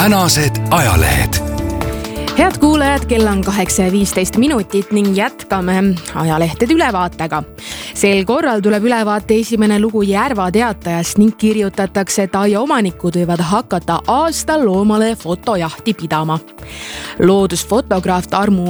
Tänased ajalehed. Head kuulajad, kell on 8:15 ning jätkame ajalehtede ülevaatega. Sel korral tuleb ülevaate esimene lugu Järva Teatajast ning kirjutatakse, et aiaomanikud võivad hakata aasta loomale fotojahti pidama. Loodusfotograaf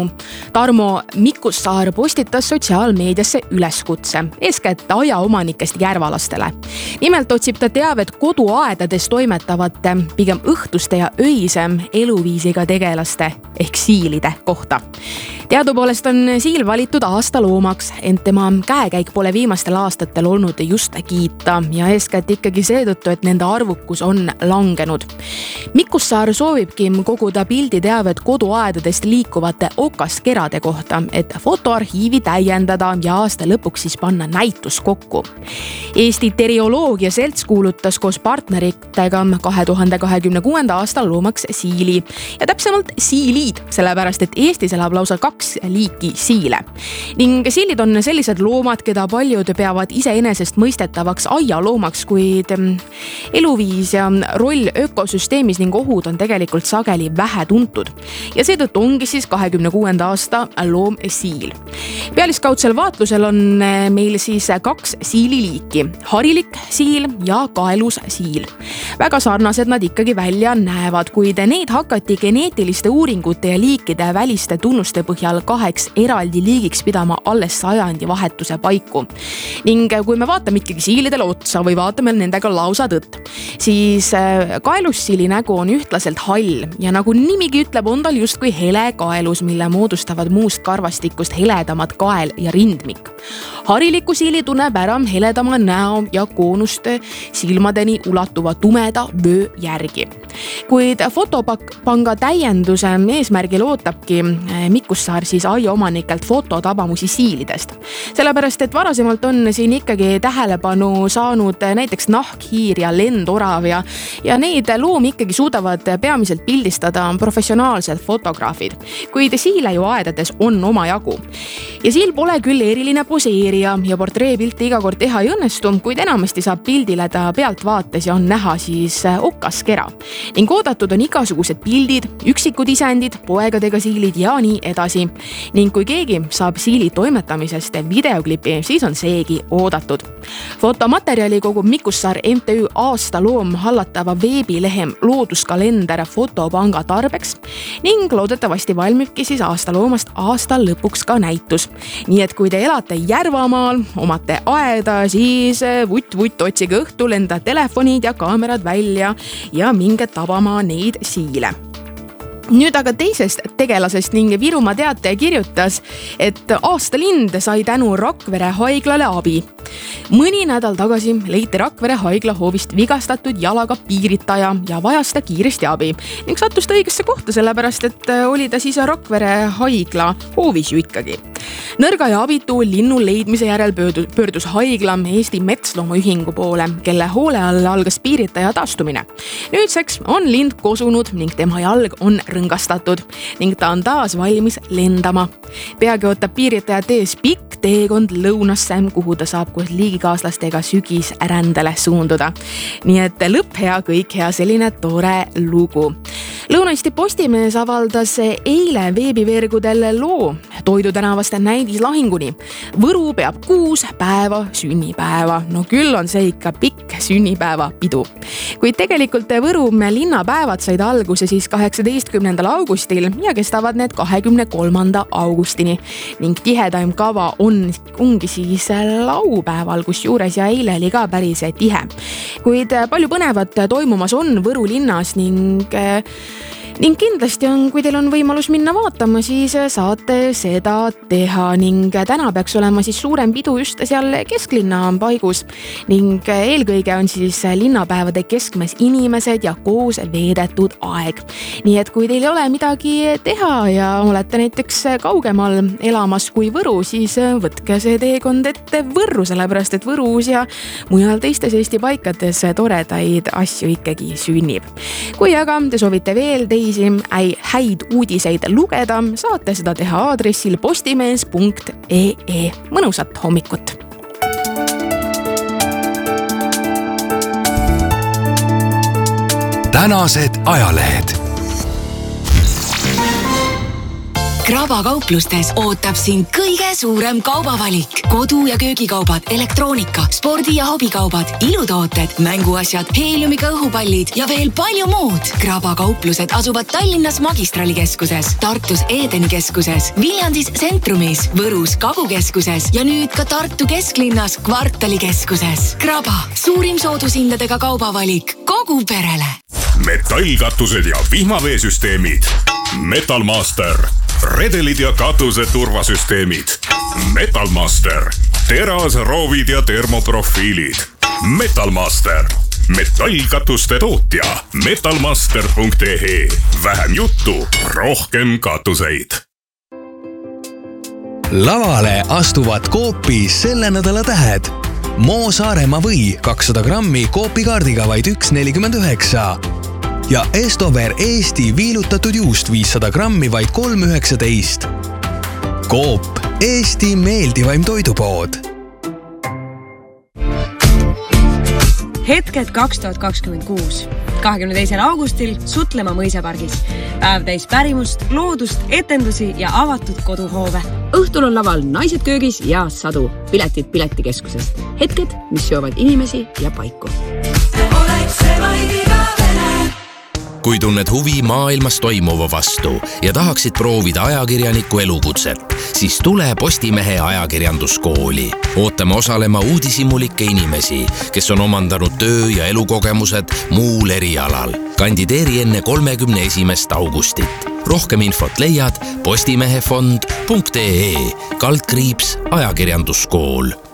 Tarmo Mikkussaar postitas sotsiaalmeediasse üleskutse, eeskätt aiaomanikest järvalastele. Nimelt otsib ta teavet koduaedades toimetavate, pigem õhtuste ja öise eluviisiga tegelaste ehk siilide kohta. Teadupoolest on siil valitud aasta loomaks, ent tema käekäik pole viimastel aastatel olnud just kiita ja eeskätt ikkagi seetõttu, et nende arvukus on langenud. Mikkussaar soovibki koguda pilditeavet koduaedadest liikuvate okaskerade kohta, et fotoarhiivi täiendada ja aasta lõpuks siis panna näitus kokku. Eesti Terioloogia Selts kuulutas koos partneritega 2026. aastal loomaks siili ja täpsemalt siilid, sellepärast et Eestis elab lausa 2 liiki siile. Ning siilid on sellised loomad, keda paljud peavad iseenesest mõistetavaks aialoomaks, kuid eluviis ja roll ökosüsteemis ning ohud on tegelikult sageli vähe tuntud. Ja seetõttu ongi siis 26. aasta loom siil. Pealiskaudsel vaatlusel on meil siis 2 siililiiki, harilik siil ja kaelus siil. Väga sarnased nad ikkagi välja näevad, kuid neid hakati geneetiliste uuringute ja liikide väliste tunnuste põhjal 2 eraldi liigiks pidama alles sajandi vahetuse paiku. Ning kui me vaatame ikkagi siilidele otsa või vaatame nendega lausa tõtt, siis kaelussiili nägu on ühtlaselt hall ja nagu nimigi ütleb, on tal justkui hele kaelus, mille moodustavad muust karvastikust heledamad kael ja rindmik. Hariliku siili tunneb ära heledama näo ja koonuste silmadeni ulatuva tumeda vöö järgi. Kuid fotopanga täienduse eesmärgil ootabki Mikkussaar siis aiaomanikelt fototabamusi siilidest. Sellepärast, et varasemalt on siin ikkagi tähelepanu saanud näiteks nahkhiir ja lendorav ja neid loomi ikkagi suudavad peamiselt pildistada professionaalsed fotograafid. Kuid siile ju aedades on omajagu. Ja siil pole küll eriline poseerija ja portreepilti iga kord teha ei õnnestu, kuid enamasti saab pildile ta pealtvaates ja on näha siis okaskera. Ning oodatud on igasugused pildid, üksikud isendid, poegadega siilid ja nii edasi. Ning kui keegi saab siili toimetamisest videoklipi, siis on seegi oodatud. Fotomaterjali kogub Mikkussaar MTÜ Aasta loom hallatava veebilehem Looduskalender fotopanga tarbeks ning loodetavasti valmibki siis aasta loomast aasta lõpuks ka näitus. Nii et kui te elate Järvamaal, omate aeda, siis vutt otsige õhtul enda telefonid ja kaamerad välja ja minge tabama neid siile. Nüüd aga teisest tegelasest ning Virumaa Teataja kirjutas, et aastalind sai tänu Rakvere haiglale abi. Mõni nädal tagasi leiti Rakvere haigla hoovist vigastatud jalaga piiritaja ja vajas ta kiiresti abi ning sattus ta õigesse kohta, sellepärast et oli ta siis Rakvere haigla hoovis ju ikkagi. Nõrga ja abitu linnu leidmise järel pöördus haigla Eesti Metsloomaühingu poole, kelle hoole all algas piiritaja taastumine. Nüüdseks on lind kosunud ning tema jalg on rõngastatud ning ta on taas valmis lendama. Peagi ootab piiritajat ees pikk teekond lõunasse, kuhu ta saab koos liigikaaslastega sügisrändele suunduda. Nii et lõpp hea, kõik hea, selline tore lugu. Lõuna-Eesti Postimees avaldas eile veebiveergudel loo Toidu tänavast näidislahinguni. Võru peab 6 päeva sünnipäeva. No küll on see ikka pikk sünnipäeva pidu. Kuid tegelikult Võru linnapäevad said alguse siis 18. augustil ja kestavad need 23. augustini. Ning tihedaim kava ongi siis laupäeval, kus juures ja eile oli ka päris tihe. Kuid palju põnevat toimumas on Võru linnas ning kindlasti on, kui teil on võimalus minna vaatama, siis saate seda teha ning täna peaks olema siis suurem pidu just seal kesklinna paigus ning eelkõige on siis linnapäevade keskmes inimesed ja koos veedetud aeg. Nii et kui teil ei ole midagi teha ja olete näiteks kaugemal elamas kui Võru, siis võtke see teekond ette Võrru, sellepärast et Võrus ja mujal teistes Eesti paikades toredaid asju ikkagi sünnib. Kui aga te soovite veel teisi häid uudiseid lugeda, saate seda teha aadressil postimees.ee. Mõnusat hommikut! Tänased ajalehed. Kraba kauplustes ootab sind kõige suurem kaubavalik. Kodu- ja köögikaubad, elektroonika, spordi- ja hobikaubad, ilutooted, mänguasjad, heeliumiga õhupallid ja veel palju muud. Kraba kauplused asuvad Tallinnas Magistralikeskuses, Tartus Edeni keskuses, Viljandis Centrumis, Võrus Kagukeskuses ja nüüd ka Tartu kesklinnas Kvartalikeskuses. Kraba, suurim soodushindadega kaubavalik kogu perele. Metallkatused ja vihmaveesüsteemid. Metalmaster. Redelid ja katuse turvasüsteemid. Metalmaster. Teras, roovid ja termoprofiilid. Metalmaster. Metallkatuste tootja. Metalmaster.ee. Vähem juttu, rohkem katuseid. Lavale astuvad Coopi selle nädala tähed. Moo Saaremaa või 200 grammi Coopi kaardiga vaid 1,49. Ja Estover Eesti viilutatud juust 500 grammi vaid 3,19. Coop, Eesti meeldivaim toidupood. Hetked 2026. 22. augustil Sutlema mõisapargis. Päev täis pärimust, loodust, etendusi ja avatud koduhoove. Õhtul on laval Naised köögis ja Sadu. Piletid Piletikeskusest. Hetked, mis seovad inimesi ja paiku. Kui tunned huvi maailmas toimuva vastu ja tahaksid proovida ajakirjaniku elukutset, siis tule Postimehe ajakirjanduskooli. Ootame osalema uudishimulike inimesi, kes on omandanud töö- ja elukogemused muul erialal. Kandideeri enne 31. augustit. Rohkem infot leiad postimehefond.ee /ajakirjanduskool.